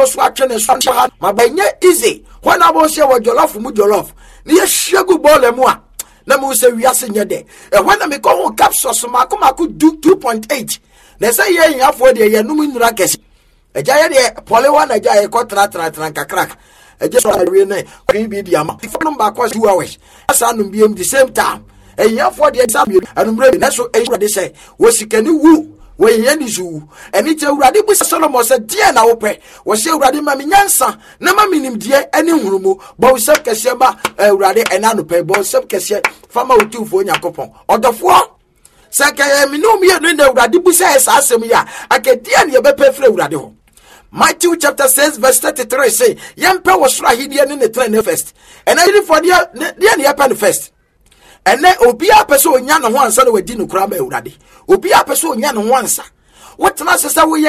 so atwene so ma banye easy when I was here with jollof mu jollof ni ye shegu ball mu a na mu se wiase nye de when me ko capsule so ma ko 2.8 na say ye yafo de ye num nura kese eja ye de polewa na eja ye ko tra kakrak eja so awie na ko bi di ama fo ba ko 2 hours asa num bi the same time yafo de exam anumre na so de say wo sikani wu when ye nizu eni te urade bu Solomon said die na wo pe wo se urade ma me nyansa na ma minim die eni hurumu bo sep kese ma urade ena no pe bo sep kese fama otufo nyakopon odofo saka me no me na urade bu say asem ya akadie ne ye be pe fra urade ho. Matthew chapter 6 verse 33 say yempe wo sura hidie ne trend first and I did for dia ne happen first. And then obia person onya no ho ansa na wadi no kura ma urade obia person onya no ho ansa what na sesa wo ye